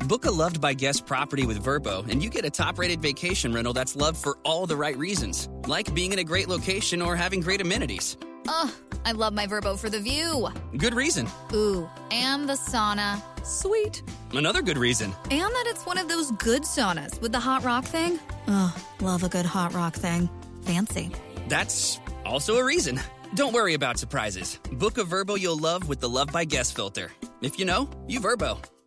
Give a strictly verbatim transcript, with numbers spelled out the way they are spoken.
Book a loved by guest property with Vrbo, and you get a top-rated vacation rental that's loved for all the right reasons, like being in a great location or having great amenities. Ugh, I love my Vrbo for the view. Good reason. Ooh, and the sauna. Sweet. Another good reason. And that it's one of those good saunas with the hot rock thing. Ugh, love a good hot rock thing. Fancy. That's also a reason. Don't worry about surprises. Book a Vrbo you'll love with the Love by Guest filter. If you know, you Vrbo.